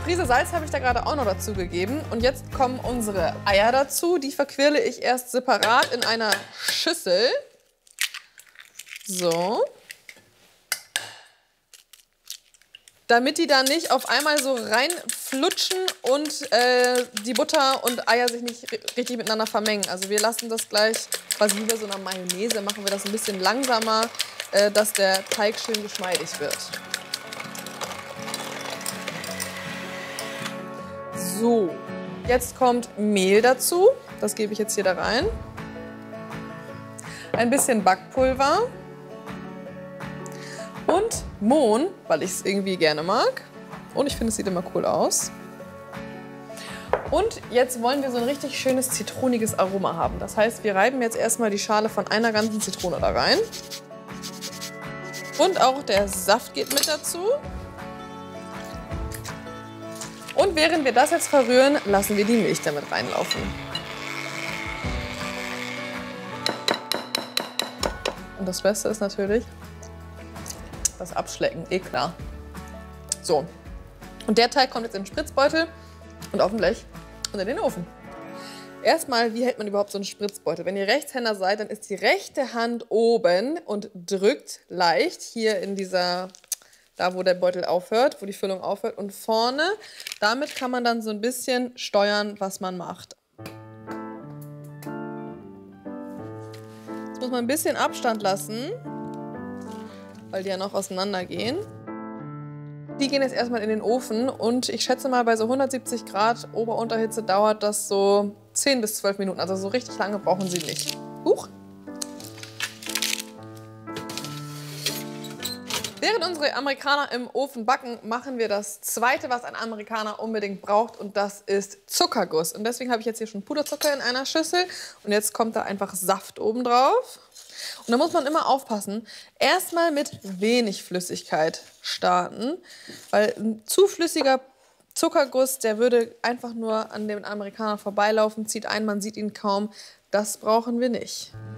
Prise Salz habe ich da gerade auch noch dazu gegeben. Und jetzt kommen unsere Eier dazu. Die verquirle ich erst separat in einer Schüssel. So. Damit die da nicht auf einmal so reinflutschen und die Butter und Eier sich nicht richtig miteinander vermengen. Also wir lassen das gleich, quasi wie bei so einer Mayonnaise, machen wir das ein bisschen langsamer, dass der Teig schön geschmeidig wird. So, jetzt kommt Mehl dazu. Das gebe ich jetzt hier da rein. Ein bisschen Backpulver. Und Mohn, weil ich es irgendwie gerne mag. Und ich finde, es sieht immer cool aus. Und jetzt wollen wir so ein richtig schönes zitroniges Aroma haben. Das heißt, wir reiben jetzt erstmal die Schale von einer ganzen Zitrone da rein. Und auch der Saft geht mit dazu. Und während wir das jetzt verrühren, lassen wir die Milch damit reinlaufen. Und das Beste ist natürlich das Abschlecken, eh klar. So, und der Teig kommt jetzt in den Spritzbeutel und auf dem Blech und in den Ofen. Erstmal, wie hält man überhaupt so einen Spritzbeutel? Wenn ihr Rechtshänder seid, dann ist die rechte Hand oben und drückt leicht hier in dieser, da wo der Beutel aufhört, wo die Füllung aufhört. Und vorne, damit kann man dann so ein bisschen steuern, was man macht. Jetzt muss man ein bisschen Abstand lassen, weil die ja noch auseinandergehen. Die gehen jetzt erstmal in den Ofen und ich schätze mal, bei so 170 Grad Ober-Unterhitze dauert das so 10 bis 12 Minuten. Also so richtig lange brauchen sie nicht. Huch! Während unsere Amerikaner im Ofen backen, machen wir das Zweite, was ein Amerikaner unbedingt braucht, und das ist Zuckerguss. Und deswegen habe ich jetzt hier schon Puderzucker in einer Schüssel und jetzt kommt da einfach Saft oben drauf. Und da muss man immer aufpassen, erstmal mit wenig Flüssigkeit starten, weil ein zu flüssiger Zuckerguss, der würde einfach nur an den Amerikanern vorbeilaufen, zieht ein, man sieht ihn kaum. Das brauchen wir nicht.